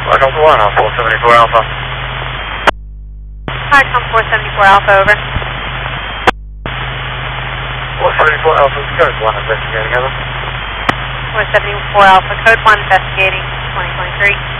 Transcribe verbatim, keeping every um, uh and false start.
Welcome to one, four seventy-four Alpha. Hi, come four seventy-four Alpha, over. four seventy-four Alpha, code one investigating, over. four seventy-four Alpha, code one investigating, twenty twenty-three.